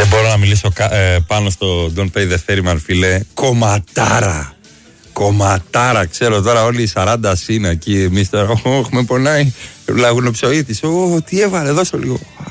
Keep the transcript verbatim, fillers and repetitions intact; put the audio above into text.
Δεν μπορώ να μιλήσω ε, πάνω στο Don't Pay the Ferryman, φίλε. Κομματάρα. Κομματάρα. Ξέρω τώρα όλοι οι σαράντα είναι εκεί. Εμείς τώρα, όχ, με πονάει. Λαγουνοψοίτης. Ω, τι έβαλε, δώσω λίγο.